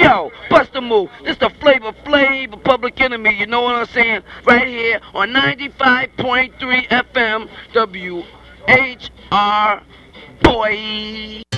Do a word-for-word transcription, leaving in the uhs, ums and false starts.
Yo, bust the move. This the Flavor Flav, Public Enemy. You know what I'm saying? Right here on ninety-five point three F M, W H R, boy.